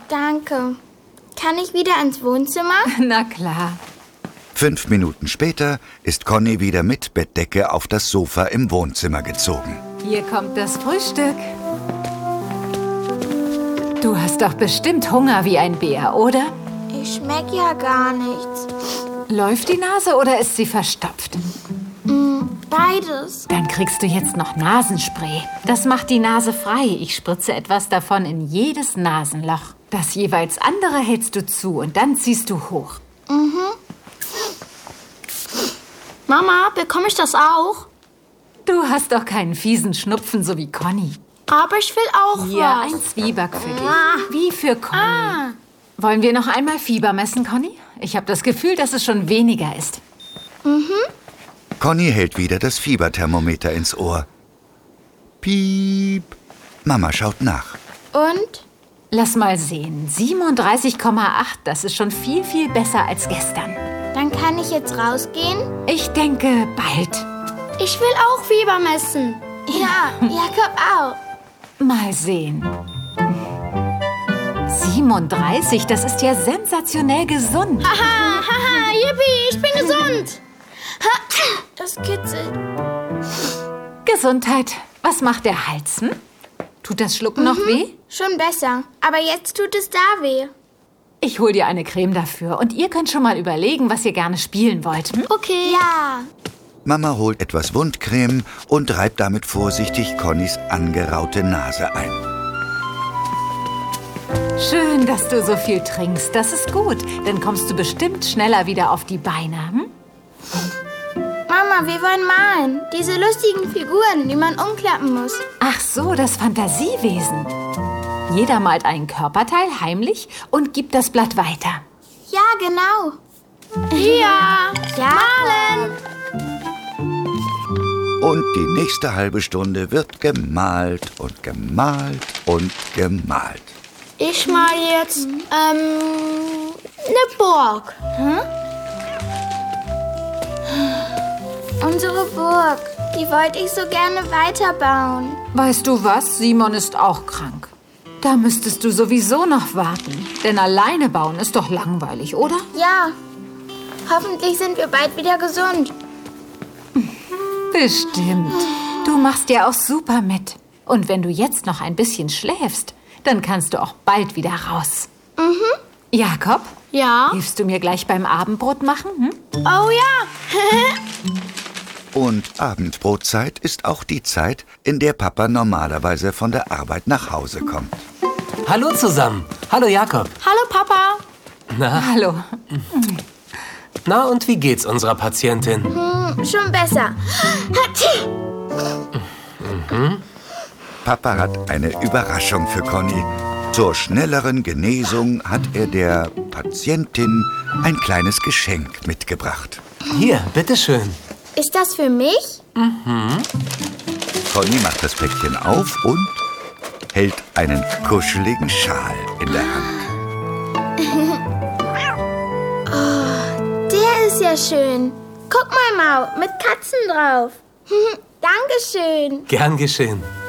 Danke. Kann ich wieder ins Wohnzimmer? Na klar. 5 Minuten später ist Conny wieder mit Bettdecke auf das Sofa im Wohnzimmer gezogen. Hier kommt das Frühstück. Du hast doch bestimmt Hunger wie ein Bär, oder? Ich schmeck ja gar nichts. Läuft die Nase oder ist sie verstopft? Beides. Dann kriegst du jetzt noch Nasenspray. Das macht die Nase frei. Ich spritze etwas davon in jedes Nasenloch. Das jeweils andere hältst du zu und dann ziehst du hoch. Mama, bekomme ich das auch? Du hast doch keinen fiesen Schnupfen, so wie Conny. Aber ich will auch Hier, was. ein Zwieback für dich. Wie für Conny. Wollen wir noch einmal Fieber messen, Conny? Ich habe das Gefühl, dass es schon weniger ist. Conny hält wieder das Fieberthermometer ins Ohr. Piep. Mama schaut nach. Und? Lass mal sehen. 37,8, das ist schon viel, viel besser als gestern. Dann kann ich jetzt rausgehen? Ich denke, bald. Ich will auch Fieber messen. Ja, Jakob auch. Mal sehen. 37, das ist ja sensationell gesund. Haha, yippie, ich bin gesund. Das kitzelt. Gesundheit. Was macht der Hals, hm? Tut das Schlucken noch weh? Schon besser. Aber jetzt tut es da weh. Ich hol dir eine Creme dafür. Und ihr könnt schon mal überlegen, was ihr gerne spielen wollt. Hm? Okay. Ja. Mama holt etwas Wundcreme und reibt damit vorsichtig Connys angeraute Nase ein. Schön, dass du so viel trinkst. Das ist gut. Dann kommst du bestimmt schneller wieder auf die Beine. Hm? Mama, wir wollen malen. Diese lustigen Figuren, die man umklappen muss. Ach so, das Fantasiewesen. Jeder malt einen Körperteil heimlich und gibt das Blatt weiter. Ja, genau. Hier. Ja. Malen. Und die nächste halbe Stunde wird gemalt und gemalt und gemalt. Ich mal jetzt, eine Burg. Unsere Burg. Die wollte ich so gerne weiterbauen. Weißt du was? Simon ist auch krank. Da müsstest du sowieso noch warten. Denn alleine bauen ist doch langweilig, oder? Ja. Hoffentlich sind wir bald wieder gesund. Bestimmt. Du machst ja auch super mit. Und wenn du jetzt noch ein bisschen schläfst, dann kannst du auch bald wieder raus. Jakob, Ja? hilfst du mir gleich beim Abendbrot machen? Hm? Oh ja. Und Abendbrotzeit ist auch die Zeit, in der Papa normalerweise von der Arbeit nach Hause kommt. Hallo zusammen. Hallo Jakob. Hallo Papa. Hallo. Na, und wie geht's unserer Patientin? Schon besser. Papa hat eine Überraschung für Conny. Zur schnelleren Genesung hat er der Patientin ein kleines Geschenk mitgebracht. Hier, bitteschön. Ist das für mich? Conny macht das Päckchen auf und hält einen kuscheligen Schal in der Hand. Der ist ja schön. Guck mal, Mau, mit Katzen drauf. Dankeschön. Gern geschehen.